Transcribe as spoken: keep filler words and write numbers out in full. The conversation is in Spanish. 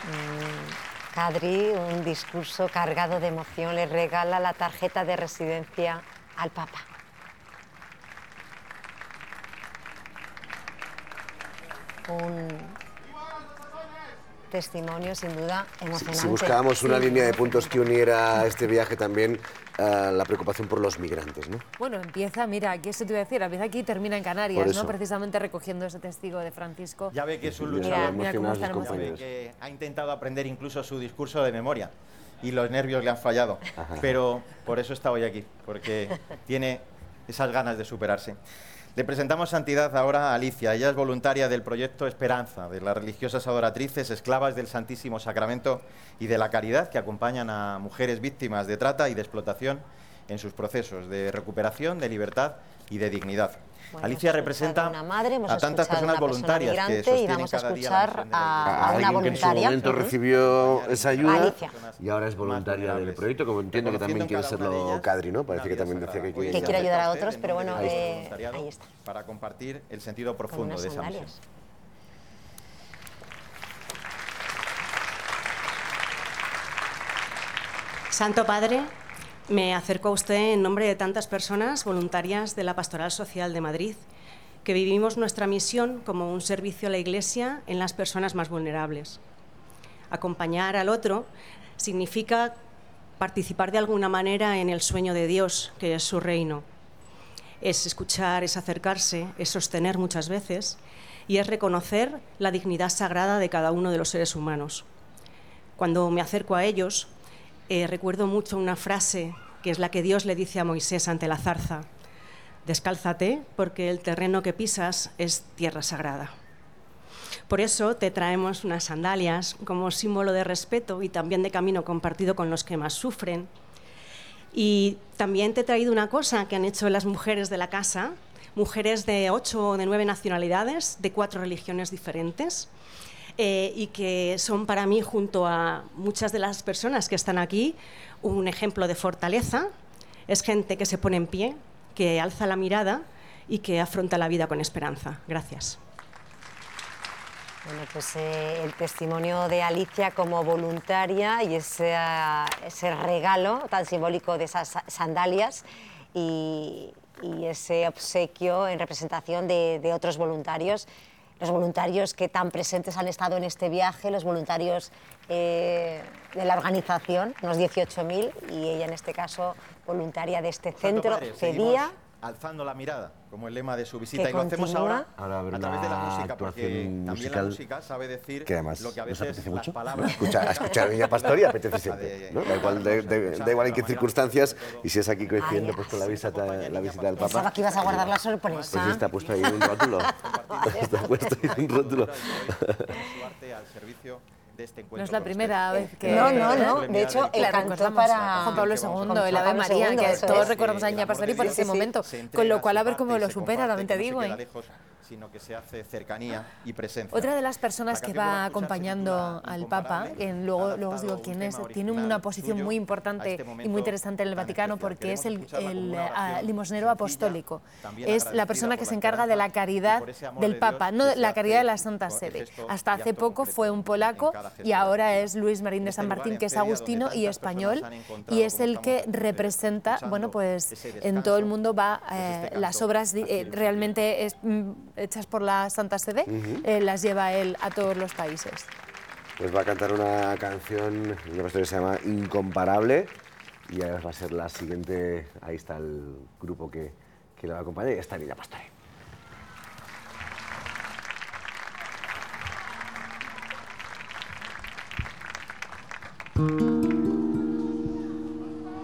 Kadri, un discurso cargado de emoción, le regala la tarjeta de residencia al Papa. Un testimonio sin duda emocionante. Si buscábamos una sí, línea de puntos que uniera este viaje también, uh, la preocupación por los migrantes, ¿no? Bueno, empieza, mira, aquí eso te iba a decir, empieza aquí y termina en Canarias, ¿no? Precisamente recogiendo ese testigo de Francisco. Ya ve que es un luchador, mira, mira cómo están emocionados. Que ha intentado aprender incluso su discurso de memoria y los nervios le han fallado. Ajá. Pero por eso está hoy aquí, porque tiene esas ganas de superarse. Le presentamos Santidad ahora a Alicia. Ella es voluntaria del proyecto Esperanza, de las religiosas adoratrices, esclavas del Santísimo Sacramento y de la Caridad, que acompañan a mujeres víctimas de trata y de explotación en sus procesos de recuperación, de libertad y de dignidad. Bueno, Alicia representa una madre, a tantas personas voluntarias que sostienen cada día la misión de la a, a una voluntaria. Que en su momento recibió esa ayuda Alicia. Y ahora es voluntaria del proyecto, como entiendo que también quiere serlo Kadri, ¿no? Parece que también decía que quiere, que quiere ayudar a otros, pero bueno, ahí, eh, ahí está. Para compartir el sentido profundo de esa misión. Santo Padre, me acerco a usted en nombre de tantas personas voluntarias de la Pastoral Social de Madrid, que vivimos nuestra misión como un servicio a la Iglesia en las personas más vulnerables. Acompañar al otro significa participar de alguna manera en el sueño de Dios, que es su reino. Es escuchar, es acercarse, es sostener muchas veces y es reconocer la dignidad sagrada de cada uno de los seres humanos. Cuando me acerco a ellos, Eh, recuerdo mucho una frase que es la que Dios le dice a Moisés ante la zarza: descálzate porque el terreno que pisas es tierra sagrada. Por eso te traemos unas sandalias como símbolo de respeto y también de camino compartido con los que más sufren. Y también te he traído una cosa que han hecho las mujeres de la casa, mujeres de ocho o de nueve nacionalidades, de cuatro religiones diferentes. Eh, y que son para mí, junto a muchas de las personas que están aquí, un ejemplo de fortaleza. Es gente que se pone en pie, que alza la mirada y que afronta la vida con esperanza. Gracias. Bueno, pues eh, el testimonio de Alicia como voluntaria y ese, uh, ese regalo tan simbólico de esas sandalias y, y ese obsequio en representación de, de otros voluntarios. Los voluntarios que tan presentes han estado en este viaje, los voluntarios eh, de la organización, unos dieciocho mil, y ella en este caso voluntaria de este centro, Cedía. Alzando la mirada, como el lema de su visita, y lo hacemos ahora, ahora a través de la música, porque también la música sabe decir que además lo que a veces veces las mucho. Palabras... Escuchar, escuchar a Niña Pastori apetece siempre, ¿no? Da igual, de, de, da igual en qué circunstancias, y si es aquí coincidiendo pues, con la visita, la visita del Papa. Pensaba que ibas a guardar la sorpresa. Pues está puesto ahí un rótulo. Está puesto ahí un rótulo. No es la primera vez que... No, no, no. De hecho, el cantó para Juan Pablo segundo, el Ave María, que todos recordamos a Niña Pastori por ese momento. Con lo cual, a ver cómo lo supera, también te digo, ¿eh? Sino que se hace cercanía y presencia. Otra de las personas que va acompañando al Papa, que luego, luego os digo quién es, tiene una posición muy importante y muy interesante en el Vaticano porque es el, el uh, limosnero apostólico. Es la persona que se encarga de la caridad del Papa, no la caridad de la Santa Sede. Hasta hace poco fue un polaco y ahora es Luis Marín de San Martín, que es agustino y español, y es el que representa, bueno, pues en todo el mundo va eh, las obras eh, realmente es, hechas por la Santa Sede, uh-huh. eh, las lleva él a todos los países. Pues va a cantar una canción que se llama Incomparable y ahora va a ser la siguiente. Ahí está el grupo que, que le va a acompañar y está Niña Pastori. Mm-hmm.